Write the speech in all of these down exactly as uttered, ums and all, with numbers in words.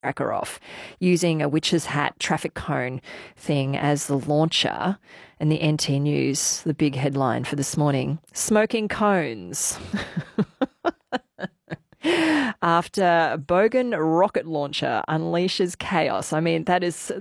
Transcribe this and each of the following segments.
firecracker off using a witch's hat traffic cone thing as the launcher. And the N T News, the big headline for this morning, smoking cones. After Bogan rocket launcher unleashes chaos. I mean, that is...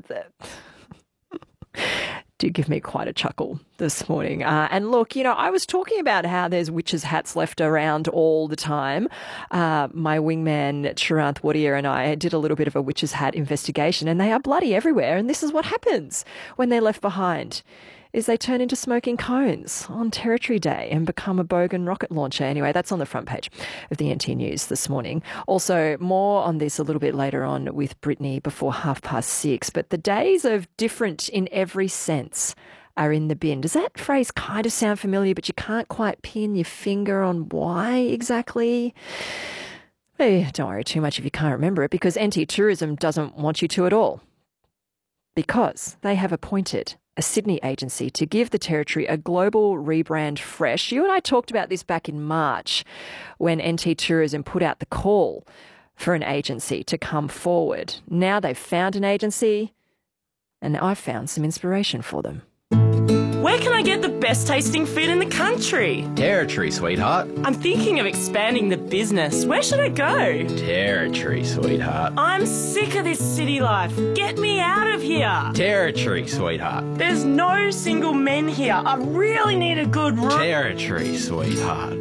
did give me quite a chuckle this morning. Uh, and look, you know, I was talking about how there's witches' hats left around all the time. Uh, my wingman, Chiranth Wadia, and I did a little bit of a witches' hat investigation, and they are bloody everywhere. And this is what happens when they're left behind, is they turn into smoking cones on Territory Day and become a Bogan rocket launcher. Anyway, that's on the front page of the N T News this morning. Also, more on this a little bit later on with Brittany before half past six. But the days of different in every sense are in the bin. Does that phrase kind of sound familiar, but you can't quite pin your finger on why exactly? Hey, don't worry too much if you can't remember it, because N T Tourism doesn't want you to at all. Because they have appointed a Sydney agency to give the Territory a global rebrand fresh. You and I talked about this back in March when N T Tourism put out the call for an agency to come forward. Now they've found an agency, and I've found some inspiration for them. Where can I get the best tasting food in the country? Territory, sweetheart. I'm thinking of expanding the business. Where should I go? Territory, sweetheart. I'm sick of this city life. Get me out of here. Territory, sweetheart. There's no single men here. I really need a good room. Territory, sweetheart.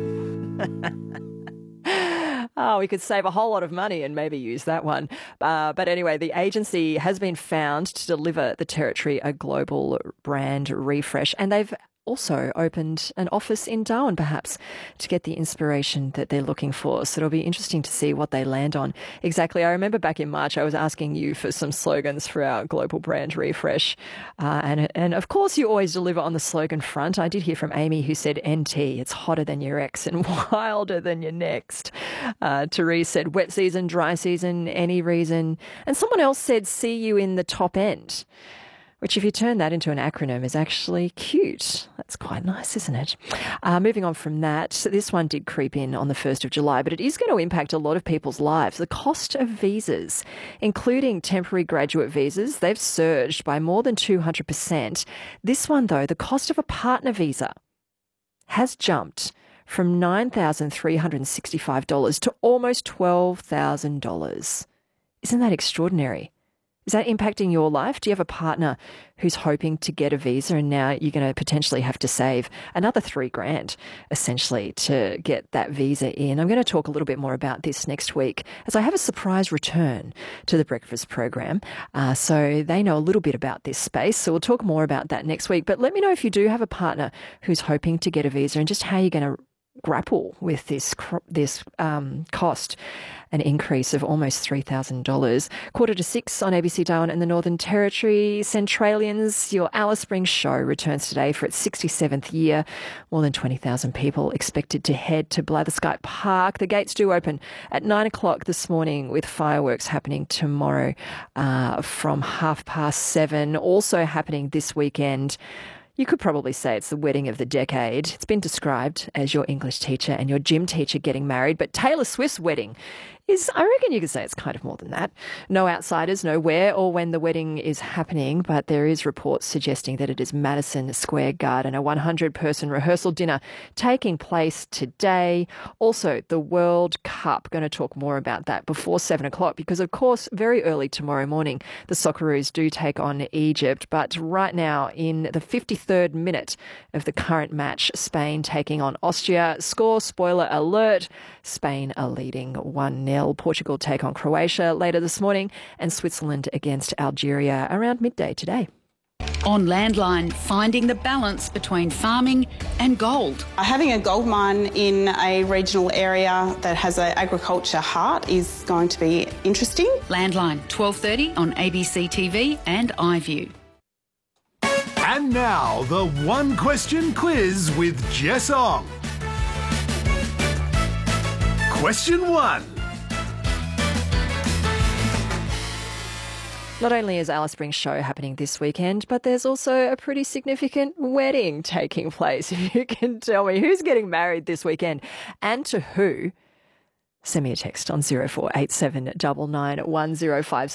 Oh, we could save a whole lot of money and maybe use that one. Uh, but anyway, the agency has been found to deliver the Territory a global brand refresh, and they've also opened an office in Darwin, perhaps, to get the inspiration that they're looking for. So it'll be interesting to see what they land on. Exactly. I remember back in March, I was asking you for some slogans for our global brand refresh. Uh, and, and of course, you always deliver on the slogan front. I did hear from Amy who said, N T, it's hotter than your ex and wilder than your next. Uh, Therese said, wet season, dry season, any reason. And someone else said, see you in the top end, which if you turn that into an acronym is actually cute. That's quite nice, isn't it? Uh, moving on from that, this one did creep in on the first of July, but it is going to impact a lot of people's lives. The cost of visas, including temporary graduate visas, they've surged by more than two hundred percent. This one, though, the cost of a partner visa has jumped from nine thousand three hundred sixty-five dollars to almost twelve thousand dollars. Isn't that extraordinary? Is that impacting your life? Do you have a partner who's hoping to get a visa and now you're going to potentially have to save another three grand, essentially, to get that visa in? I'm going to talk a little bit more about this next week as I have a surprise return to the breakfast program. Uh, so they know a little bit about this space. So we'll talk more about that next week. But let me know if you do have a partner who's hoping to get a visa and just how you're going to grapple with this this um, cost, an increase of almost three thousand dollars. Quarter to six on A B C Darwin and the Northern Territory. Centralians, your Alice Springs show returns today for its sixty-seventh year. More than twenty thousand people expected to head to Blatherskite Park. The gates do open at nine o'clock this morning with fireworks happening tomorrow uh, from half past seven. Also happening this weekend, you could probably say it's the wedding of the decade. It's been described as your English teacher and your gym teacher getting married, but Taylor Swift's wedding is, I reckon you could say it's kind of more than that. No outsiders know where or when the wedding is happening, but there is reports suggesting that it is Madison Square Garden, a one hundred person rehearsal dinner taking place today. Also, the World Cup. Going to talk more about that before seven o'clock because, of course, very early tomorrow morning, the Socceroos do take on Egypt. But right now, in the fifty-third minute of the current match, Spain taking on Austria. Score, spoiler alert, Spain are leading one nil. Portugal take on Croatia later this morning and Switzerland against Algeria around midday today. On Landline, finding the balance between farming and gold. Having a gold mine in a regional area that has an agriculture heart is going to be interesting. Landline, twelve thirty on A B C T V and iView. And now, the one question quiz with Jess Ong. Question one. Not only is Alice Springs show happening this weekend, but there's also a pretty significant wedding taking place. If you can tell me who's getting married this weekend and to who, send me a text on zero four eight seven nine nine one zero five